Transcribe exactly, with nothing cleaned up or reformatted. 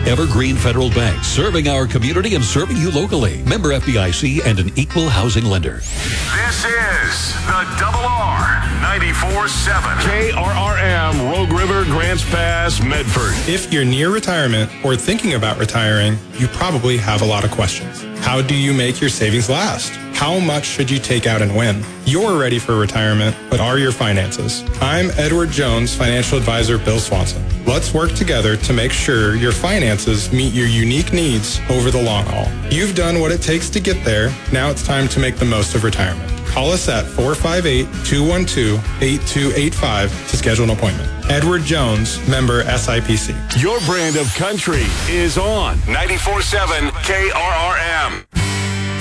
Evergreen Federal Bank, serving our community and serving you locally. Member F D I C and an equal housing lender. This is the Double R ninety-four seven. K R R M, Rogue River, Grants Pass, Medford. If you're near retirement or thinking about retiring, you probably have a lot of questions. How do you make your savings last? How much should you take out and when? You're ready for retirement, but are your finances? I'm Edward Jones, financial advisor Bill Swanson. Let's work together to make sure your finances meet your unique needs over the long haul. You've done what it takes to get there. Now it's time to make the most of retirement. Call us at four five eight, two one two, eight two eight five to schedule an appointment. Edward Jones, member S I P C. Your brand of country is on ninety-four seven K R R M.